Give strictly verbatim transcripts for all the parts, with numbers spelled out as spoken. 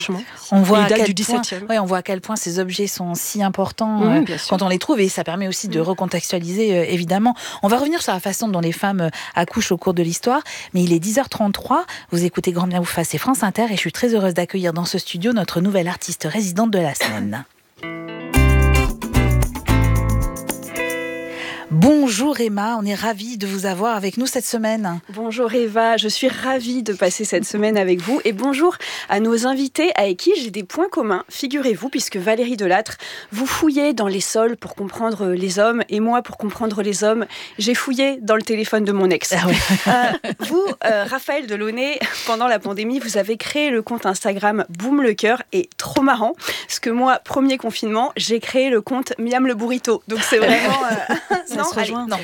On voit, il à date quel du point, dix-septième. ouais, on voit à quel point ces objets sont si importants Mmh, euh, bien sûr. quand on les trouve, et ça permet aussi de recontextualiser euh, évidemment. On va revenir sur la façon dont les femmes euh, accouchent au cours de l'histoire, mais il est dix heures trente-trois, vous écoutez Grand Bien vous fasse, c'est France Inter, et je suis très heureuse d'accueillir dans ce studio notre nouvelle artiste résidente de la semaine. Bonjour Emma, on est ravis de vous avoir avec nous cette semaine. Bonjour Eva, je suis ravie de passer cette semaine avec vous et bonjour à nos invités avec qui j'ai des points communs. Figurez-vous, puisque Valérie Delattre, vous fouillez dans les sols pour comprendre les hommes et moi, pour comprendre les hommes, j'ai fouillé dans le téléphone de mon ex. Ah ouais. euh, vous, euh, Raphaël Delaunay, pendant la pandémie, vous avez créé le compte Instagram Boum le cœur et trop marrant, parce que moi, premier confinement, j'ai créé le compte Miam le burrito. Donc c'est vraiment... Euh... Ça se rejoint. Non,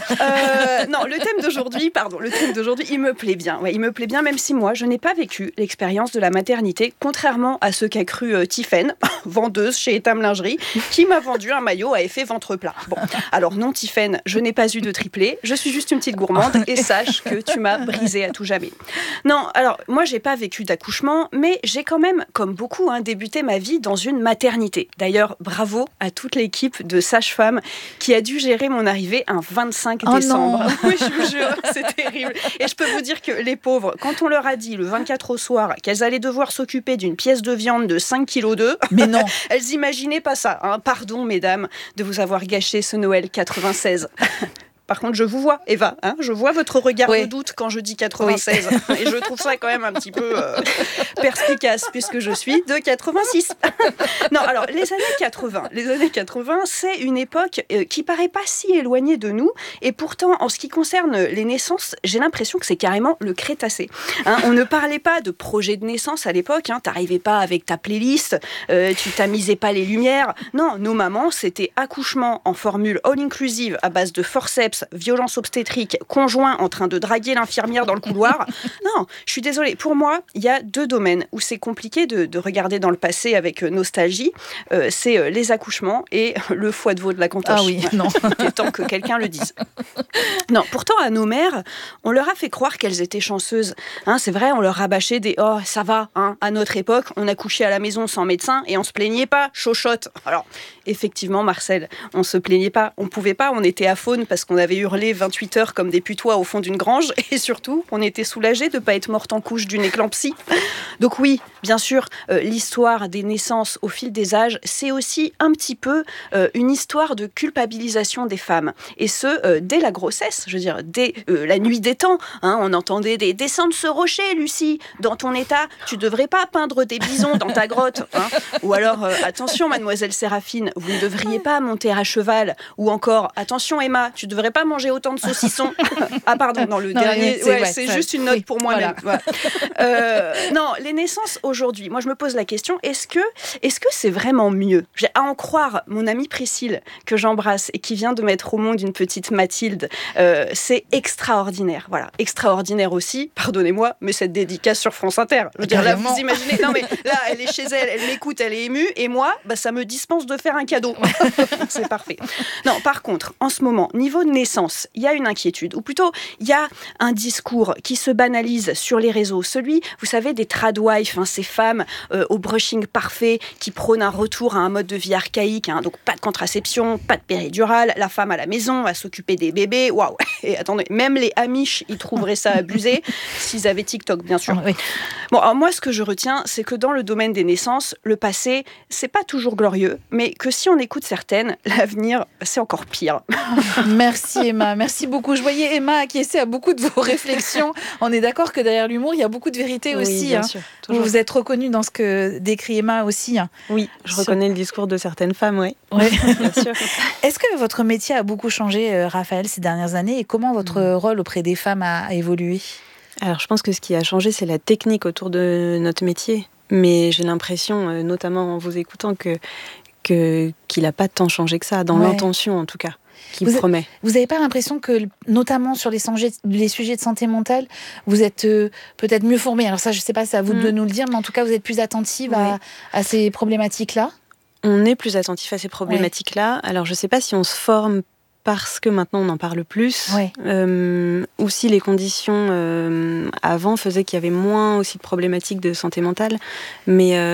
euh, non, le thème d'aujourd'hui, pardon, le thème d'aujourd'hui, il me plaît bien. Ouais, il me plaît bien, même si moi, je n'ai pas vécu l'expérience de la maternité, contrairement à ce qu'a cru euh, Tiffaine, vendeuse chez Etam Lingerie, qui m'a vendu un maillot à effet ventre plat. Bon, alors non, Tiffaine, je n'ai pas eu de triplé, je suis juste une petite gourmande et sache que tu m'as brisée à tout jamais. Non, alors moi, j'ai pas vécu d'accouchement, mais j'ai quand même, comme beaucoup, hein, débuté ma vie dans une maternité. D'ailleurs, bravo à toute l'équipe de sages-femmes qui a dû gérer mon arrivée un vingt-cinq décembre. Oh oui, je vous jure, c'est terrible. Et je peux vous dire que les pauvres, quand on leur a dit le vingt-quatre au soir qu'elles allaient devoir s'occuper d'une pièce de viande de cinq virgule deux kilos, mais non, elles imaginaient pas ça. Hein. Pardon, mesdames, de vous avoir gâché ce Noël quatre-vingt-seize. Par contre, je vous vois, Eva, hein, je vois votre regard oui. de doute quand je dis quatre-vingt-seize. Oui. Et je trouve ça quand même un petit peu euh, perspicace, puisque je suis de quatre-vingt-six. Non, alors, les années quatre-vingts, les années quatre-vingts, c'est une époque euh, qui paraît pas si éloignée de nous. Et pourtant, en ce qui concerne les naissances, j'ai l'impression que c'est carrément le Crétacé. Hein, on ne parlait pas de projet de naissance à l'époque. Hein, t'arrivais pas avec ta playlist, euh, tu tamisais pas les lumières. Non, nos mamans, c'était accouchement en formule all-inclusive à base de forceps, violence obstétrique, conjoint en train de draguer l'infirmière dans le couloir. Non, je suis désolée. Pour moi, il y a deux domaines où c'est compliqué de, de regarder dans le passé avec nostalgie. Euh, c'est euh, les accouchements et le foie de veau de la cantoche. Ah oui, non. Il est temps que quelqu'un le dise. Non, pourtant, à nos mères, on leur a fait croire qu'elles étaient chanceuses. Hein, c'est vrai, on leur rabâchait des « Oh, ça va, hein, à notre époque, on accouchait à la maison sans médecin et on se plaignait pas, chochotte. » Alors, effectivement, Marcel, on se plaignait pas. On pouvait pas, on était à faune parce qu'on avait hurlé vingt-huit heures comme des putois au fond d'une grange et surtout, on était soulagés de ne pas être morte en couche d'une éclampsie. Donc oui, bien sûr, euh, l'histoire des naissances au fil des âges, c'est aussi un petit peu euh, une histoire de culpabilisation des femmes. Et ce, euh, dès la grossesse, je veux dire, dès euh, la nuit des temps. Hein, on entendait des « Descends de ce rocher, Lucie, dans ton état, tu devrais pas peindre des bisons dans ta grotte. Hein » Ou alors, euh, attention, mademoiselle Séraphine, vous ne devriez pas monter à cheval. Ou encore, attention, Emma, tu devrais pas manger autant de saucissons. Ah pardon, dans le non, dernier, c'est, ouais, ouais, c'est ça, juste une note oui, pour moi-même. voilà. Ouais. Euh, non, les naissances aujourd'hui, moi je me pose la question, est-ce que, est-ce que c'est vraiment mieux ? J'ai à en croire mon amie Priscille, que j'embrasse et qui vient de mettre au monde une petite Mathilde, euh, c'est extraordinaire. Voilà, extraordinaire aussi, pardonnez-moi, mais cette dédicace sur France Inter. Je veux dire, là, vous imaginez, non mais là, elle est chez elle, elle m'écoute, elle est émue, et moi, bah, ça me dispense de faire un cadeau. C'est parfait. Non, par contre, en ce moment, niveau de naissance, il y a une inquiétude, ou plutôt, il y a un discours qui se banalise sur les réseaux. Celui, vous savez, des tradwives, hein, ces femmes euh, au brushing parfait qui prônent un retour à un mode de vie archaïque, hein, donc pas de contraception, pas de péridurale, la femme à la maison à s'occuper des bébés. Waouh. Et attendez, même les Amish, ils trouveraient ça abusé s'ils avaient TikTok, bien sûr. Oui. Bon, alors moi, ce que je retiens, c'est que dans le domaine des naissances, le passé, c'est pas toujours glorieux, mais que si on écoute certaines, l'avenir, c'est encore pire. Merci Emma, merci beaucoup. Je voyais Emma acquiescer à beaucoup de vos réflexions. On est d'accord que derrière l'humour, il y a beaucoup de vérité oui, aussi. Bien hein. sûr, vous vous êtes reconnue dans ce que décrit Emma aussi. Hein. Oui, je Sur... reconnais le discours de certaines femmes, oui. Ouais. Bien sûr. Est-ce que votre métier a beaucoup changé, euh, Raphaël, ces dernières années, et comment votre mmh. rôle auprès des femmes a, a évolué ? Alors, je pense que ce qui a changé, c'est la technique autour de notre métier. Mais j'ai l'impression, euh, notamment en vous écoutant, que, que, qu'il n'a pas tant changé que ça, dans ouais. l'intention en tout cas. Qui vous promet. Vous n'avez pas l'impression que, notamment sur les sujets, les sujets de santé mentale, vous êtes euh, peut-être mieux formés ? Alors ça, je ne sais pas, c'est à vous mmh. de nous le dire, mais en tout cas, vous êtes plus attentive oui. à, à ces problématiques-là ? On est plus attentif à ces problématiques-là. Ouais. Alors, je ne sais pas si on se forme parce que maintenant on en parle plus, ouais. euh, ou si les conditions euh, avant faisaient qu'il y avait moins aussi de problématiques de santé mentale, mais euh,